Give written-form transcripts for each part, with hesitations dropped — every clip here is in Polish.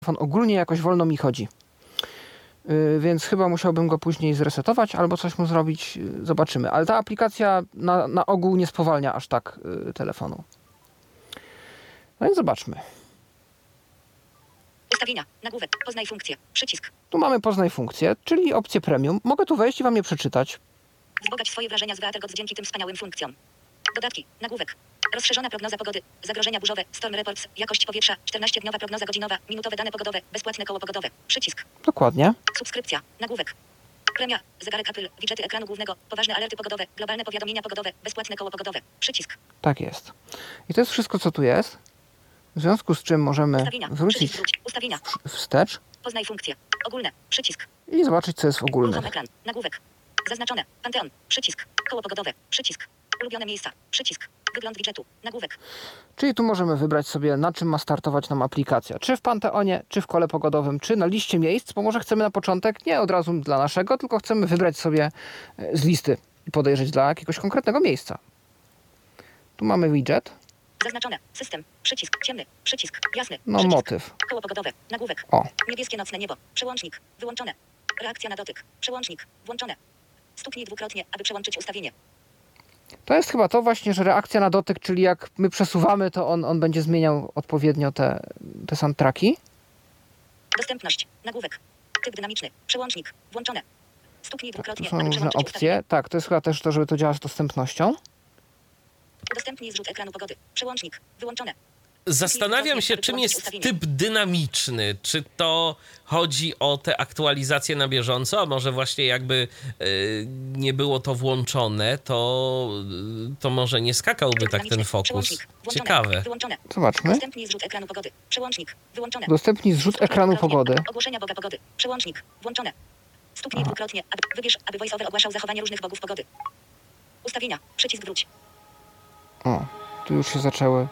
telefon ogólnie jakoś wolno mi chodzi. Więc chyba musiałbym go później zresetować albo coś mu zrobić. Zobaczymy. Ale ta aplikacja na ogół nie spowalnia aż tak telefonu. No więc zobaczmy. Ustawienia, nagłówek, poznaj funkcję, przycisk. Tu mamy poznaj funkcję, czyli opcję premium. Mogę tu wejść i wam je przeczytać. Wzbogacz swoje wrażenia z Weathergods dzięki tym wspaniałym funkcjom. Dodatki, nagłówek. Rozszerzona prognoza pogody, zagrożenia burzowe, Storm Reports, jakość powietrza, 14-dniowa prognoza godzinowa, minutowe dane pogodowe, bezpłatne koło pogodowe, przycisk. Dokładnie. Subskrypcja, nagłówek. Premia, zegarek Apple, widżety ekranu głównego, poważne alerty pogodowe, globalne powiadomienia pogodowe, bezpłatne koło pogodowe, przycisk. Tak jest. I to jest wszystko, co tu jest. W związku z czym możemy Ustawienia, wrócić wróć, ustawienia, wstecz poznaj funkcję, ogólne, przycisk. i zobaczyć, co jest w ogólnych. Uruchom ekran, nagłówek. Zaznaczone, Panteon, przycisk, koło pogodowe, przycisk. Ulubione miejsca, przycisk. Wygląd widżetu, nagłówek. Czyli tu możemy wybrać sobie, na czym ma startować nam aplikacja. Czy w Panteonie, czy w kole pogodowym, czy na liście miejsc, bo może chcemy na początek nie od razu dla naszego, tylko chcemy wybrać sobie z listy i podejrzeć dla jakiegoś konkretnego miejsca. Tu mamy widget. Zaznaczone, system, przycisk, ciemny, przycisk, jasny, No przycisk. motyw. Koło pogodowe, nagłówek. O. Niebieskie nocne niebo, przełącznik, wyłączone. Reakcja na dotyk, przełącznik, włączone. Stuknij dwukrotnie, aby przełączyć ustawienie. To jest chyba to właśnie, że reakcja na dotyk, czyli jak my przesuwamy, to on będzie zmieniał odpowiednio te soundtracki. Dostępność, nagłówek. Typ dynamiczny, przełącznik, włączone. Stuknij To dwukrotnie, są aby różne przełączyć ustawienie. opcje. Tak, to jest chyba też to, żeby to działać z dostępnością. Udostępnij zrzut ekranu pogody, przełącznik, wyłączone. Zastanawiam się, czym jest typ dynamiczny. Czy to chodzi o te aktualizacje na bieżąco, a może właśnie jakby nie było to włączone, to może nie skakałby tak ten fokus. Ciekawe. Wyłączone. Zobaczmy. Udostępnij zrzut ekranu pogody, przełącznik, wyłączone. Udostępnij zrzut ekranu pogody. Ogłoszenia Boga pogody, przełącznik, włączone. Stuknij dwukrotnie, wybierz, aby VoiceOver ogłaszał zachowanie różnych bogów pogody. Ustawienia, przycisk wróć. O, tu już się zaczęły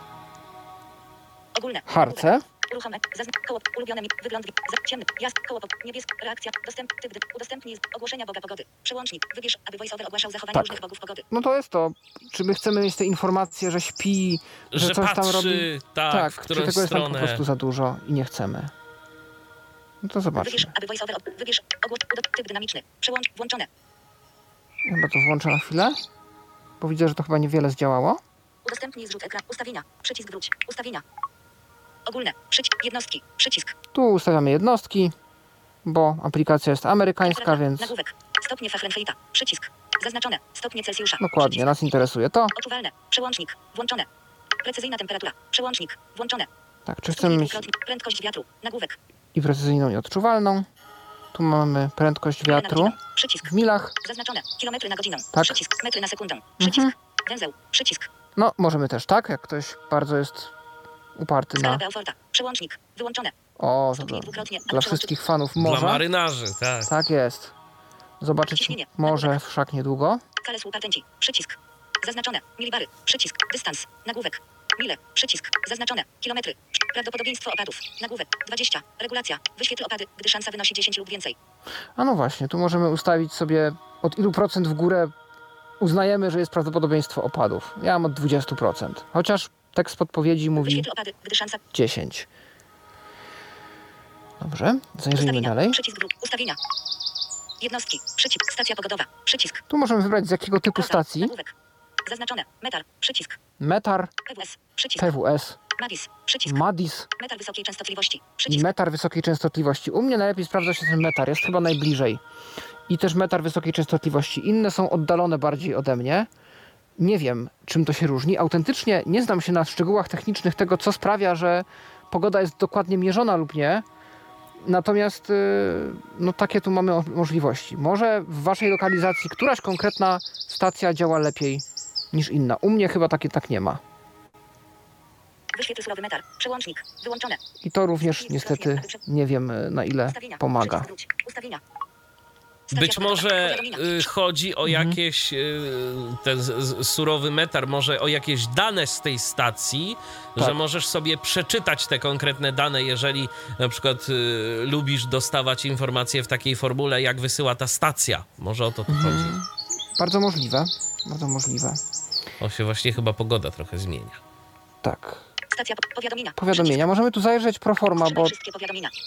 Ogólne. harce. Uruchom koło, ulubione wygląd, ciemny, jasny, koło, niebieski, reakcja, dostęp, typ, udostępnij ogłoszenia Boga pogody, przełącznik, wybierz, aby VoiceOver ogłaszał zachowanie Tak. różnych bogów pogody. No to jest to. Czy my chcemy mieć te informacje, że śpi, że coś patrzy, tam robi? tak, w czy którąś tego jest tam po stronę. prostu za dużo i nie chcemy? No to zobaczmy. Wybierz, aby VoiceOver, wybierz, typ dynamiczny, przełącz, włączone. Chyba to włączę na chwilę, bo widzę, że to chyba niewiele zdziałało. Udostępnij zrzut ekran, ustawienia, przycisk wróć, ustawienia. Ogólne, jednostki, przycisk. Tu ustawiamy jednostki, bo aplikacja jest amerykańska, więc Nagłówek, stopnie Fahrenheita, przycisk. Zaznaczone, stopnie Celsjusza. dokładnie, Przycisk. nas interesuje to. Odczuwalne, przełącznik, włączone. Precyzyjna temperatura, przełącznik, włączone. Tak, czy chcemy mieć Prędkość wiatru, nagłówek. i precyzyjną, i odczuwalną. Tu mamy prędkość Mile na wiatru godzinę, przycisk. w milach. Zaznaczone, kilometry na godzinę, Tak. przycisk. Metry na sekundę, przycisk. Węzeł, przycisk. No, możemy też tak, jak ktoś bardzo jest uparty Skala na... Beauforta, przełącznik, wyłączone. O, Stuknij dwukrotnie, aby dla przełączyć. wszystkich fanów Dla morza. marynarzy, tak. Tak jest. Zobaczyć Ciśnienie, morze nagłówek. wszak niedługo. Kale słupatęci, przycisk. Zaznaczone, milibary, przycisk. Dystans, nagłówek. Mile, przycisk. Zaznaczone, kilometry. Prawdopodobieństwo opadów, nagłówek. 20. Regulacja, wyświetl opady, gdy szansa wynosi 10 lub więcej. A no właśnie, tu możemy ustawić sobie od ilu procent w górę uznajemy, że jest prawdopodobieństwo opadów. Ja mam od 20%. Chociaż tekst podpowiedzi mówi Wyświetl opady, gdy szansa... 10. Dobrze, zajrzyjmy Ustawienia, dalej. przycisk wróg, ustawienia. Jednostki, przycisk, stacja pogodowa, przycisk. Tu możemy wybrać z jakiego typu Prawda, stacji. nagłówek. Zaznaczone, metal, przycisk. Metar, PWS, przycisk. PWS, Madis, przycisk. MADIS Metal wysokiej częstotliwości, i przycisk. metar wysokiej częstotliwości. U mnie najlepiej sprawdza się ten metar, jest chyba najbliżej. I też metar wysokiej częstotliwości. Inne są oddalone bardziej ode mnie. Nie wiem, czym to się różni. Autentycznie nie znam się na szczegółach technicznych tego, co sprawia, że pogoda jest dokładnie mierzona lub nie. Natomiast no takie tu mamy możliwości. Może w waszej lokalizacji któraś konkretna stacja działa lepiej niż inna. U mnie chyba tak nie ma. Wyświetl surowy metal, przełącznik, wyłączone. I to również niestety nie wiem, na ile Ustawienia, pomaga. przycisk wróć, ustawienia. Stacja Być pogodowa, może powiadomienia. chodzi o jakieś, ten surowy metar, może o jakieś dane z tej stacji, Tak. że możesz sobie przeczytać te konkretne dane, jeżeli na przykład lubisz dostawać informacje w takiej formule, jak wysyła ta stacja. Może o to tu chodzi. Bardzo możliwe. Bardzo możliwe. O się właśnie chyba pogoda trochę zmienia. Tak. Stacja powiadomienia. Powiadomienia. Możemy tu zajrzeć pro forma, Wstrzymaj bo wszystkie powiadomienia.